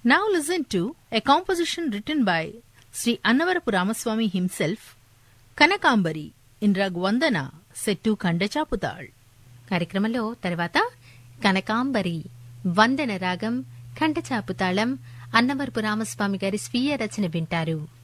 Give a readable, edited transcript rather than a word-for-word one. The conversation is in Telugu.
Now listen to a composition written by Sri Annavarapu Ramaswamy himself, Kanakambari in Rag Vandana, set to Kandachaputal. కార్యక్రమంలో తర్వాత కనకాంబరి వందన రాగం ఖండచాపుతాళం అన్నవరపు రామస్వామి గారి స్వీయ రచన వింటారు.